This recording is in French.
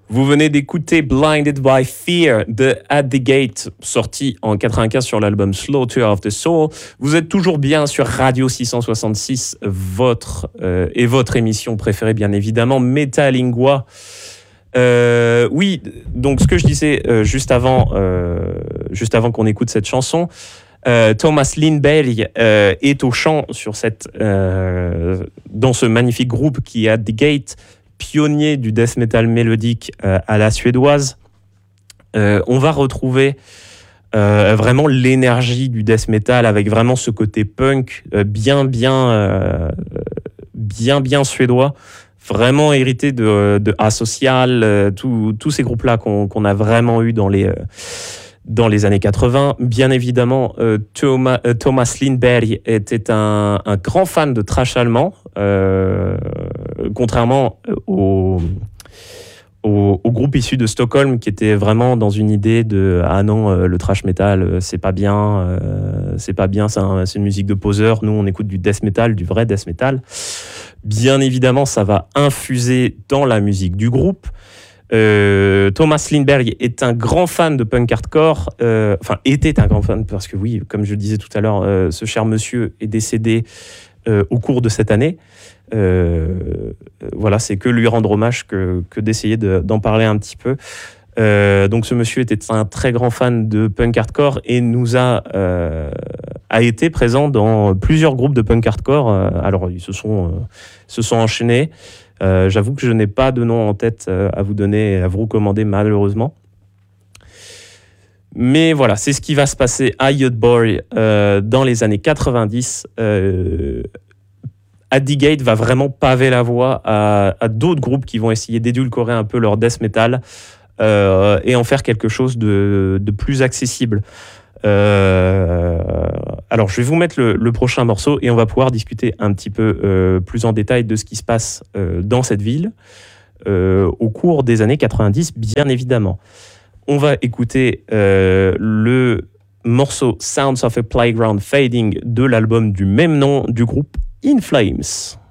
Vous venez d'écouter Blinded by Fear de At the Gate, sorti en 95 sur l'album Slaughter of the Soul. Vous êtes toujours bien sur Radio 666, votre émission préférée, bien évidemment, Metalingua. Oui, donc ce que je disais juste avant qu'on écoute cette chanson, Thomas Lindberg est au chant dans ce magnifique groupe qui est At the Gate, pionnier du death metal mélodique à la suédoise. On va retrouver vraiment l'énergie du death metal avec vraiment ce côté punk bien suédois, vraiment hérité de Asocial, tous ces groupes-là qu'on a vraiment eu dans les années 80. Bien évidemment, Thomas Lindberg était un grand fan de thrash allemand, contrairement au groupe issu de Stockholm qui était vraiment dans une idée de « Ah non, le thrash metal, c'est pas bien, c'est une musique de poseur. Nous, on écoute du death metal, du vrai death metal. » Bien évidemment, ça va infuser dans la musique du groupe. Thomas Lindberg est un grand fan de punk hardcore, était un grand fan parce que oui, comme je le disais tout à l'heure, ce cher monsieur est décédé au cours de cette année. Voilà, c'est que lui rendre hommage que d'essayer d'en parler un petit peu. Donc ce monsieur était un très grand fan de punk hardcore et a été présent dans plusieurs groupes de punk hardcore. Alors ils se sont enchaînés. J'avoue que je n'ai pas de nom en tête à vous donner et à vous recommander malheureusement. Mais voilà, c'est ce qui va se passer à Göteborg dans les années 90. At the Gate va vraiment paver la voie à d'autres groupes qui vont essayer d'édulcorer un peu leur death metal et en faire quelque chose de plus accessible. Alors, je vais vous mettre le prochain morceau et on va pouvoir discuter un petit peu plus en détail de ce qui se passe dans cette ville au cours des années 90, bien évidemment. On va écouter le morceau Sounds of a Playground Fading de l'album du même nom du groupe In Flames.